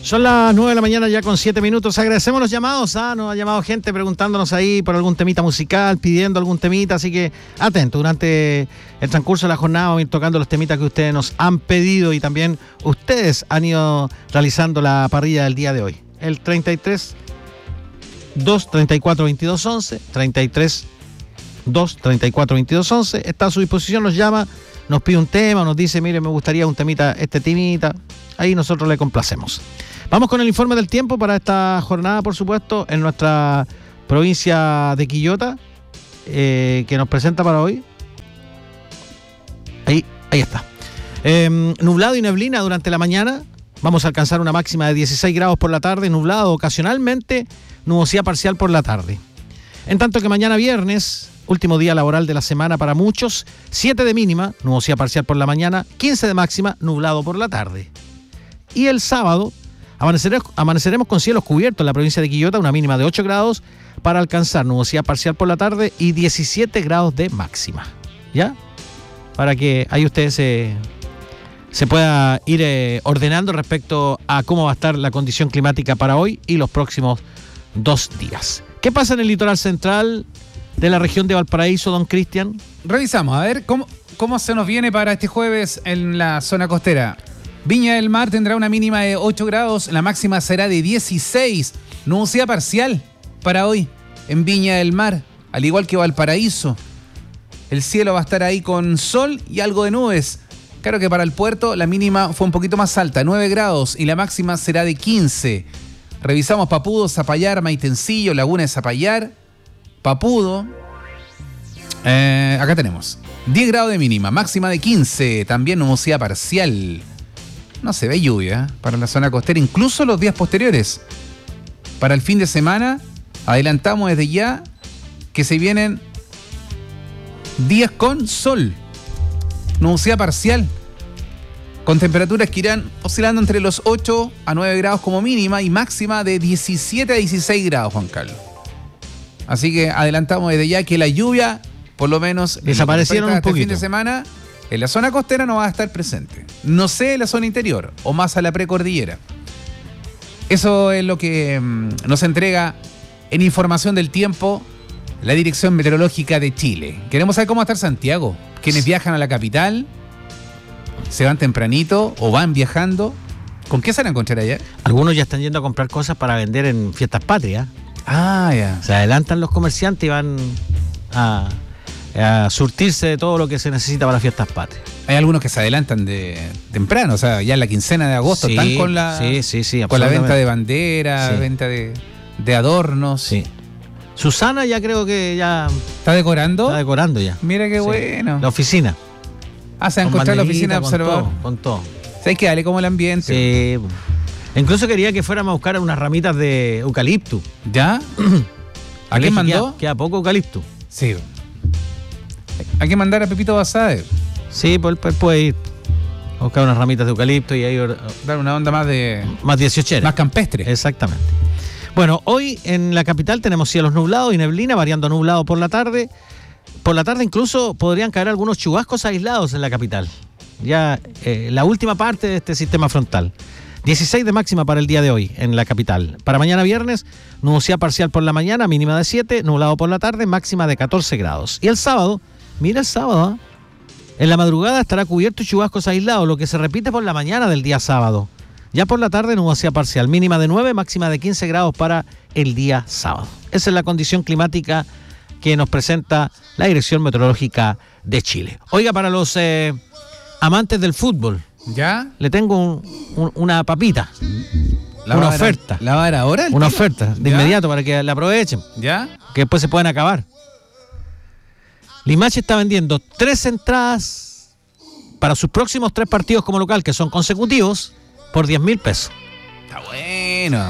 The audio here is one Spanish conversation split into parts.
Son las 9 de la mañana ya con 7 minutos. Agradecemos los llamados. Nos ha llamado gente preguntándonos ahí por algún temita musical, pidiendo algún temita. Así que atento, durante el transcurso de la jornada vamos a ir tocando los temitas que ustedes nos han pedido y también ustedes han ido realizando la parrilla del día de hoy. El 33 2 34 22 11, 33 2 34 22 11 está a su disposición. Nos llama, nos pide un tema, nos dice, mire, me gustaría un temita, este temita. Ahí nosotros le complacemos. Vamos con el informe del tiempo para esta jornada, por supuesto, en nuestra provincia de Quillota, que nos presenta para hoy. Ahí está. Nublado y neblina durante la mañana. Vamos a alcanzar una máxima de 16 grados por la tarde, nublado ocasionalmente, nubosidad parcial por la tarde. En tanto que mañana viernes, último día laboral de la semana para muchos, 7 de mínima, nubosidad parcial por la mañana, 15 de máxima, nublado por la tarde. Y el sábado amaneceremos con cielos cubiertos en la provincia de Quillota, una mínima de 8 grados para alcanzar nubosidad parcial por la tarde y 17 grados de máxima. ¿Ya? Para que ahí ustedes se pueda ir ordenando respecto a cómo va a estar la condición climática para hoy y los próximos 2 días. ¿Qué pasa en el litoral central de la región de Valparaíso, don Cristian? Revisamos, a ver cómo se nos viene para este jueves en la zona costera. Viña del Mar tendrá una mínima de 8 grados, la máxima será de 16. Nubosidad parcial para hoy en Viña del Mar, al igual que Valparaíso. El cielo va a estar ahí con sol y algo de nubes. Claro que para el puerto la mínima fue un poquito más alta, 9 grados, y la máxima será de 15. Revisamos Papudo, Zapallar, Maitencillo, Laguna de Zapallar, Papudo. Acá tenemos 10 grados de mínima, máxima de 15, también nubosidad parcial. No se ve lluvia para la zona costera, incluso los días posteriores. Para el fin de semana, adelantamos desde ya que se vienen días con sol, nubosidad parcial, con temperaturas que irán oscilando entre los 8 a 9 grados como mínima y máxima de 17 a 16 grados, Juan Carlos. Así que adelantamos desde ya que la lluvia, por lo menos desaparecieron un poquito. El fin de semana, en la zona costera no va a estar presente. No sé en la zona interior o más a la precordillera. Eso es lo que nos entrega en información del tiempo la Dirección Meteorológica de Chile. Queremos saber cómo va a estar Santiago. Quienes viajan a la capital, se van tempranito o van viajando. ¿Con qué se van a encontrar allá? Algunos ya están yendo a comprar cosas para vender en fiestas patrias. Ya. Se adelantan los comerciantes y van a surtirse de todo lo que se necesita para las fiestas patrias. Hay algunos que se adelantan de temprano, o sea, ya en la quincena de agosto están con la con la venta de banderas, venta de adornos. Sí. Susana ya creo que ya ¿Está decorando? Está decorando ya. Mira qué bueno. La oficina. Se va a encontrar la oficina de observador. Con todo. ¿Sabes qué? Dale como el ambiente. Sí. Incluso quería que fuéramos a buscar unas ramitas de eucalipto. ¿Ya? ¿A quién mandó? Queda poco eucalipto. Sí. Hay que mandar a Pepito Basader. Sí, pues puede ir a buscar unas ramitas de eucalipto y ahí dar una onda más 18. Más campestre. Exactamente. Bueno, hoy en la capital tenemos cielos nublados y neblina, variando nublado por la tarde. Por la tarde incluso podrían caer algunos chubascos aislados en la capital. Ya la última parte de este sistema frontal. 16 de máxima para el día de hoy en la capital. Para mañana viernes, nubosidad parcial por la mañana, mínima de 7, nublado por la tarde, máxima de 14 grados. Y el sábado, mira el sábado, en la madrugada estará cubierto y chubascos aislados, lo que se repite por la mañana del día sábado. Ya por la tarde, nubosidad parcial, mínima de 9, máxima de 15 grados para el día sábado. Esa es la condición climática que nos presenta la Dirección Meteorológica de Chile. Oiga, para los amantes del fútbol, ¿ya? Le tengo una papita, una oferta. ¿La va a dar ahora? Una oferta de inmediato para que la aprovechen. ¿Ya? Que después se puedan acabar. Limache está vendiendo 3 entradas para sus próximos 3 partidos como local, que son consecutivos, por 10.000 pesos. Está bueno.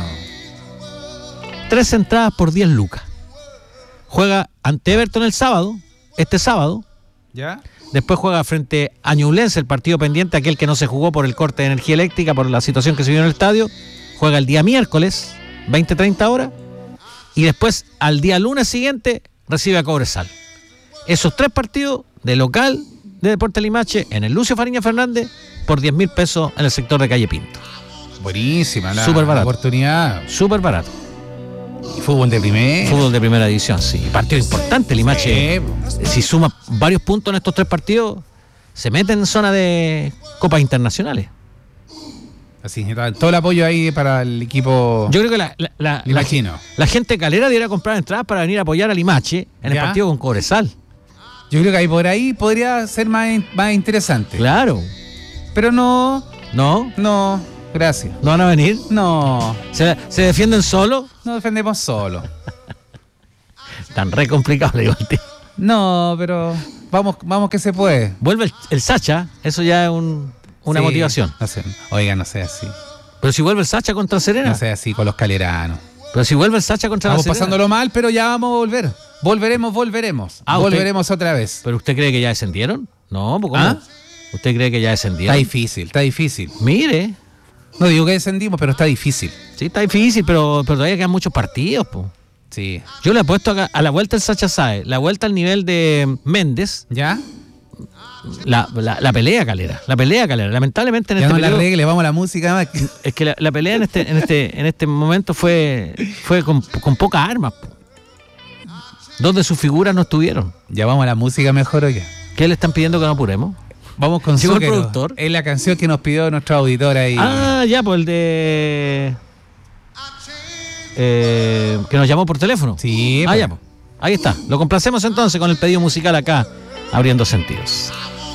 3 entradas por 10 lucas. Juega ante Everton este sábado. ¿Ya? Después juega frente a Ñublense, el partido pendiente, aquel que no se jugó por el corte de energía eléctrica, por la situación que se vio en el estadio. Juega el día miércoles, 20-30 horas. Y después, al día lunes siguiente, recibe a Cobresal. Esos 3 partidos de local de Deportes Limache en el Lucio Fariña Fernández por 10.000 pesos en el sector de Calle Pinto. Buenísima la Súper barato. oportunidad. Súper barato. Y fútbol de primera. Fútbol de primera división, sí. Partido importante, Limache. Si suma varios puntos en estos 3 partidos, se mete en zona de copas internacionales. Así, todo el apoyo ahí para el equipo. Yo creo que limachino. La gente de Calera debería comprar entradas para venir a apoyar a Limache en el partido con Cobresal. Yo creo que por ahí podría ser más interesante. Claro. Pero no, gracias. ¿No van a venir? No. ¿Se defienden solo? Nos defendemos solo. Tan re complicado, le digo al tío. No, pero vamos que se puede. Vuelve el Sacha, eso ya es una motivación. No sé, oiga, no sé así. Pero si vuelve el Sacha contra Serena. No sé así con los caleranos. Pero si vuelve el Sacha contra la Serena. Estamos pasándolo mal, pero ya vamos a volver. Volveremos. Volveremos otra vez. ¿Pero usted cree que ya descendieron? No, ¿cómo? ¿Ah? ¿Usted cree que ya descendieron? Está difícil. Mire. No digo que descendimos, pero está difícil. Sí, está difícil, pero todavía quedan muchos partidos, po. Sí. Yo le apuesto a la vuelta del Sacha Sáez, la vuelta al nivel de Méndez. ¿Ya? La pelea Calera. Lamentablemente en ya este no periodo, la regle, vamos a la música. Es que la pelea en este momento fue con pocas armas, po. 2 de sus figuras no estuvieron. Ya vamos a la música mejor, oye. ¿Qué le están pidiendo que no apuremos? Vamos con el Zúquero. productor. Es la canción que nos pidió nuestra auditora ahí. Ya, pues el de... que nos llamó por teléfono. Sí. Ya, pues. Ahí está. Lo complacemos entonces con el pedido musical acá, Abriendo Sentidos.